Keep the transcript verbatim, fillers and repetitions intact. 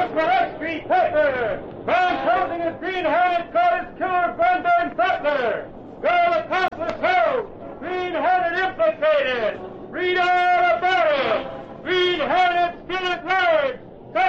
Look for X Street paper. Found clothing as green-handed caught his killer Van Dorn Butler. Girl accomplice held. Green-handed implicated. Read on.